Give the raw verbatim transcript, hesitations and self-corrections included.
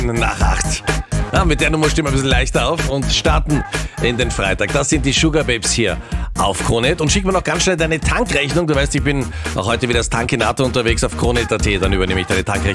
Nach acht. Ja, mit der Nummer stehen wir ein bisschen leichter auf und starten in den Freitag. Das sind die Sugar Babes hier auf Krone Hit. Und schick mir noch ganz schnell deine Tankrechnung. Du weißt, ich bin auch heute wieder als Tankinator unterwegs auf Krone Hit punkt at. Dann übernehme ich deine Tankrechnung.